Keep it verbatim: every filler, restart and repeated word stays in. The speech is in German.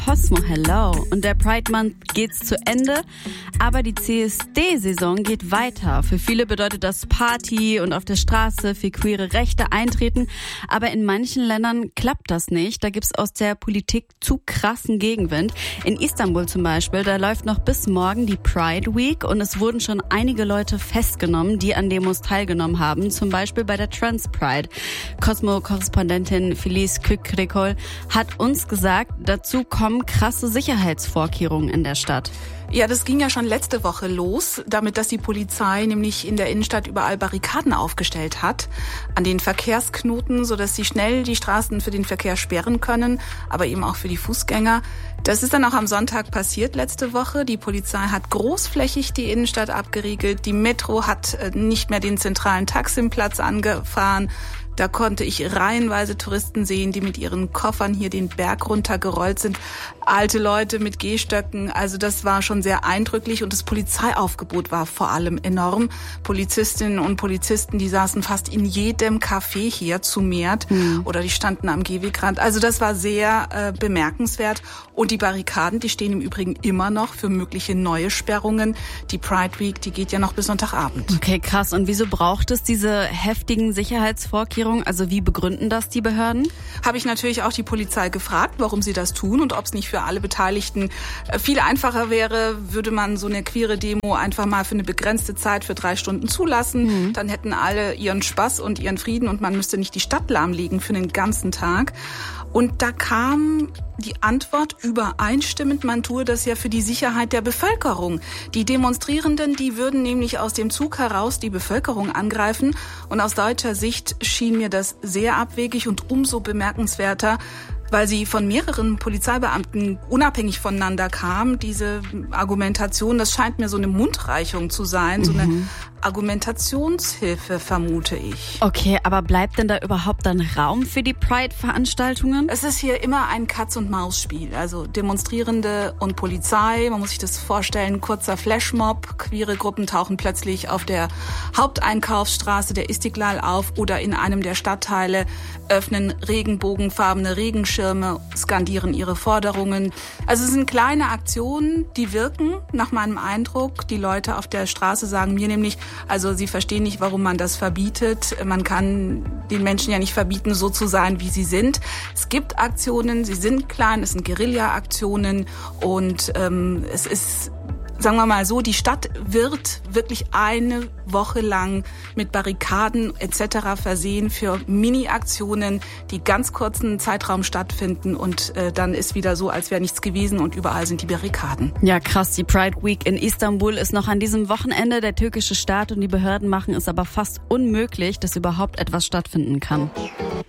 Cosmo, hello. Und der Pride Month geht's zu Ende, aber die C S D-Saison geht weiter. Für viele bedeutet das Party und auf der Straße für queere Rechte eintreten, aber in manchen Ländern klappt das nicht. Da gibt's aus der Politik zu krassen Gegenwind. In Istanbul zum Beispiel, da läuft noch bis morgen die Pride Week und es wurden schon einige Leute festgenommen, die an Demos teilgenommen haben, zum Beispiel bei der Trans Pride. Cosmo-Korrespondentin Felice Kükrikol hat uns gesagt, dazu kommen krasse Sicherheitsvorkehrungen in der Stadt. Ja, das ging ja schon letzte Woche los, damit, dass die Polizei nämlich in der Innenstadt überall Barrikaden aufgestellt hat, an den Verkehrsknoten, sodass sie schnell die Straßen für den Verkehr sperren können, aber eben auch für die Fußgänger. Das ist dann auch am Sonntag passiert letzte Woche. Die Polizei hat großflächig die Innenstadt abgeriegelt. Die Metro hat nicht mehr den zentralen Taksimplatz angefahren. Da konnte ich reihenweise Touristen sehen, die mit ihren Koffern hier den Berg runtergerollt sind. Alte Leute mit Gehstöcken. Also das war schon sehr eindrücklich. Und das Polizeiaufgebot war vor allem enorm. Polizistinnen und Polizisten, die saßen fast in jedem Café hier zu Meert. Mhm. Oder die standen am Gehwegrand. Also das war sehr äh, bemerkenswert. Und die Barrikaden, die stehen im Übrigen immer noch für mögliche neue Sperrungen. Die Pride Week, die geht ja noch bis Sonntagabend. Okay, krass. Und wieso braucht es diese heftigen Sicherheitsvorkehrungen? Also wie begründen das die Behörden? Habe ich natürlich auch die Polizei gefragt, warum sie das tun und ob es nicht für alle Beteiligten viel einfacher wäre, würde man so eine queere Demo einfach mal für eine begrenzte Zeit für drei Stunden zulassen. Mhm. Dann hätten alle ihren Spaß und ihren Frieden und man müsste nicht die Stadt lahmlegen für den ganzen Tag. Und da kam die Antwort übereinstimmend, man tue das ja für die Sicherheit der Bevölkerung. Die Demonstrierenden, die würden nämlich aus dem Zug heraus die Bevölkerung angreifen. Und aus deutscher Sicht schien mir das sehr abwegig und umso bemerkenswerter, weil sie von mehreren Polizeibeamten unabhängig voneinander kam. Diese Argumentation, das scheint mir so eine Mundreichung zu sein, so eine mhm. Argumentationshilfe, vermute ich. Okay, aber bleibt denn da überhaupt dann Raum für die Pride-Veranstaltungen? Es ist hier immer ein Katz-und-Maus-Spiel. Also Demonstrierende und Polizei, man muss sich das vorstellen, kurzer Flashmob. Queere Gruppen tauchen plötzlich auf der Haupteinkaufsstraße der Istiklal auf oder in einem der Stadtteile, öffnen regenbogenfarbene Regenschirme, skandieren ihre Forderungen. Also es sind kleine Aktionen, die wirken, nach meinem Eindruck. Die Leute auf der Straße sagen mir nämlich, also sie verstehen nicht, warum man das verbietet. Man kann den Menschen ja nicht verbieten, so zu sein, wie sie sind. Es gibt Aktionen, sie sind klein, es sind Guerilla-Aktionen und ähm, es ist, sagen wir mal so, die Stadt wird wirklich eine Woche lang mit Barrikaden et cetera versehen für Mini-Aktionen, die ganz kurzen Zeitraum stattfinden und äh, dann ist wieder so, als wäre nichts gewesen und überall sind die Barrikaden. Ja, krass, die Pride Week in Istanbul ist noch an diesem Wochenende. Der türkische Staat und die Behörden machen es aber fast unmöglich, dass überhaupt etwas stattfinden kann.